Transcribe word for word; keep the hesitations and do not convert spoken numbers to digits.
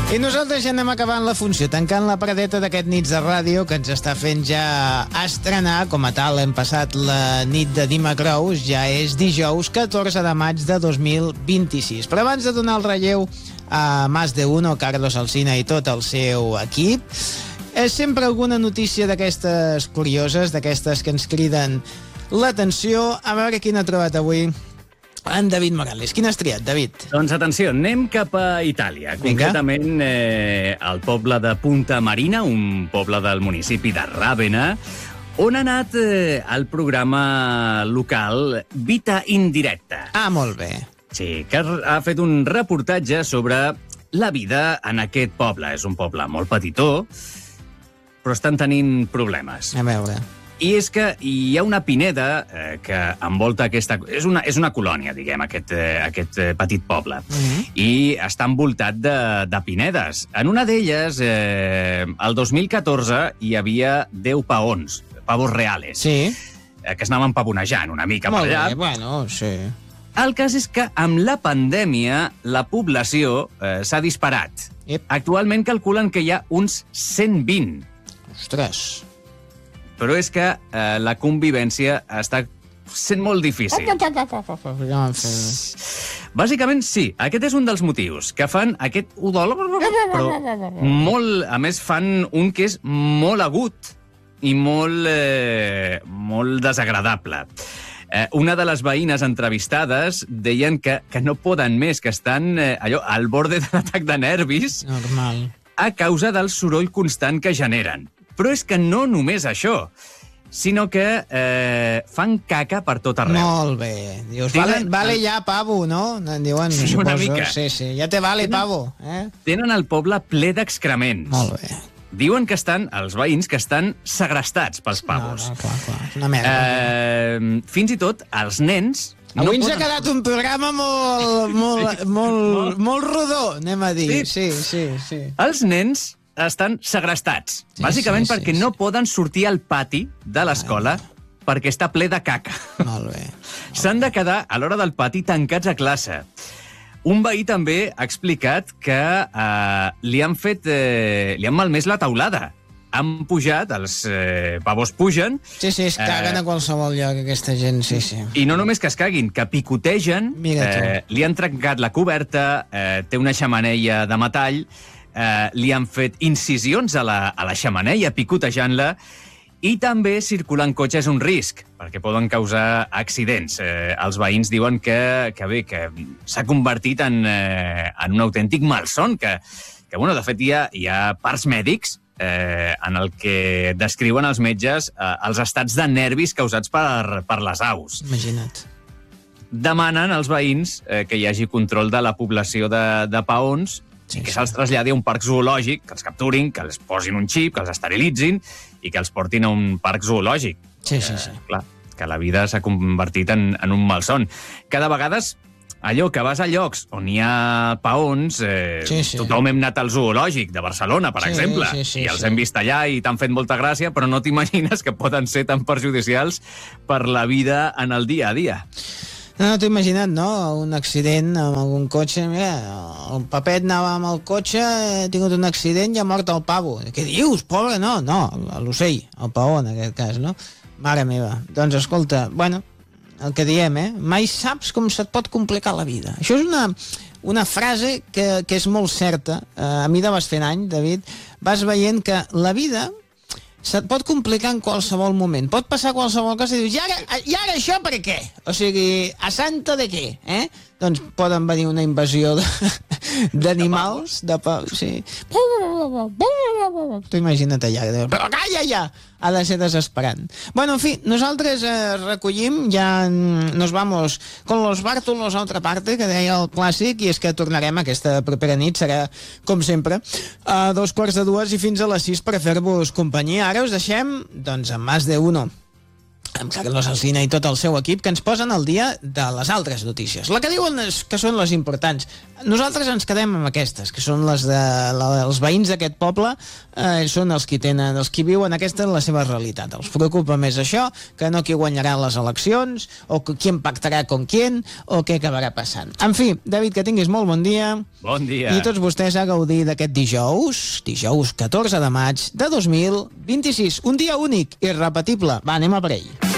I nosaltres ja anem acabant la funció, tancant la paradeta d'aquest Nits de Ràdio, que ens està fent ja estrenar. Com a tal, hem passat la nit de dimecrous, ja és dijous catorze de maig de dos mil vint-i-sis. Però abans de donar el relleu a Más de Uno, Carlos Alsina i tot el seu equip, és sempre alguna notícia d'aquestes curioses, d'aquestes que ens criden l'atenció. A veure quina ha trobat avui en David Morales. Quin has triat, David? Doncs atenció, anem cap a Itàlia. Vinga. Concretament eh, al poble de Punta Marina, un poble del municipi de Ràbena, on ha anat eh, el programa local Vita Indirecta. Ah, molt bé. Sí, que ha fet un reportatge sobre la vida en aquest poble. És un poble molt petitó, però estan tenint problemes. A veure... I és que hi ha una pineda eh, que envolta aquesta... És una, és una colònia, diguem, aquest, eh, aquest eh, petit poble. Mm-hmm. I està envoltat de, de pinedes. En una d'elles, eh, el dos mil catorze, hi havia deu paons, pavos reales, sí. eh, que es anaven pavonejant una mica Molt per allà. Bé, bueno, sí. El cas és que amb la pandèmia la població eh, s'ha disparat. Yep. Actualment calculen que hi ha uns cent vint. Ostres... Però és que eh, la convivència està sent molt difícil. Bàsicament, sí, aquest és un dels motius, que fan aquest udol, però molt, a més, fan un que és molt agut i molt, eh, molt desagradable. Eh, una de les veïnes entrevistades deien que, que no poden més, que estan eh, allò al borde de l'atac de nervis. Normal. A causa del soroll constant que generen. Però és que no només això, sinó que eh, fan caca per tot arreu. Molt bé. Dius, tenen... vale, vale ja, pavo, no? En diuen, sí, suposo. Una mica. Sí, sí, ja te vale, tenen, pavo. Eh? Tenen el poble ple d'excrements. Molt bé. Diuen que estan, els veïns, que estan segrestats pels pavos. No, no, clar, clar. És una merda. Eh, fins i tot els nens... Avui no ens poden... ha quedat un programa molt, molt, sí. molt, molt rodó, anem a dir. Sí, sí, sí. sí. Els nens estan segrestats, sí, bàsicament sí, perquè sí, no sí. poden sortir al pati de l'escola perquè està ple de caca. Molt bé. S'han de quedar a l'hora del pati tancats a classe. Un veí també ha explicat que eh, li han fet... Eh, li han malmès la taulada. Han pujat, els eh, pavos pugen... Sí, sí, es caguen eh, a qualsevol lloc, aquesta gent, sí, sí. I no només que es caguin, que picotegen, eh, li han trencat la coberta, eh, té una xemeneia de metall, eh, li han fet incisions a la, a la xemeneia, picotejant-la, i també circular en cotxe és un risc, perquè poden causar accidents. Eh, els veïns diuen que, que bé, que s'ha convertit en, eh, en un autèntic malson, que, que bueno, de fet hi ha, hi ha parts mèdics eh, en el que descriuen els metges eh, els estats de nervis causats per, per les aus. Imagina't. Demanen als veïns eh, que hi hagi control de la població de, de paons, sí, que se'ls traslladi a un parc zoològic, que els capturin, que els posin un xip, que els esterilitzin i que els portin a un parc zoològic. Sí, sí, sí. Eh, clar, que la vida s'ha convertit en, en un malson. Cada vegades, allò que vas a llocs on hi ha paons, eh, sí, sí. tothom hem anat al zoològic de Barcelona, per sí, exemple, sí, sí, i els sí. hem vist allà i t'han fet molta gràcia, però no t'imagines que poden ser tan perjudicials per la vida en el dia a dia. No, no t'ho imagina't, no? Un accident amb algun cotxe. Mira, el Papet anava amb el cotxe, ha tingut un accident i ha mort el pavo. Què dius, pobre? No, no, l'ocell, el paó, en aquest cas, no? Mare meva. Doncs, escolta, bueno, el que diem, eh? Mai saps com se't pot complicar la vida. Això és una, una frase que, que és molt certa. Uh, a mida vas fent any, David, vas veient que la vida se't pot complicar en qualsevol moment. Pot passar qualsevol cosa i dius, i ara, i ara això per què? O sigui, a santa de què? Eh? Doncs poden venir una invasió d'animals, de pa... sí. Tu imagina't allà, però calla ja! Ha de ser desesperant. Bueno, en fi, nosaltres eh, recollim, ja nos vamos con los bártulos a otra parte, que deia el clàssic, i és que tornarem aquesta propera nit, serà, com sempre, a dos quarts de dues i fins a les sis per fer-vos companyia. Ara us deixem, doncs, amb Más de Uno. amb Carlos Alsina i tot el seu equip, que ens posen al dia de les altres notícies. La que diuen és que són les importants. Nosaltres ens quedem amb aquestes, que són les de la, els veïns d'aquest poble, eh, són els qui tenen, els qui viuen aquesta en la seva realitat. Els preocupa més això, que no qui guanyarà les eleccions, o que, qui pactarà con quién, o què acabarà passant. En fi, David, que tinguis molt bon dia. Bon dia. I tots vostès a gaudir d'aquest dijous, dijous catorze de maig de dos mil vint-i-sis. Un dia únic, irrepetible. Va, anem a per ell.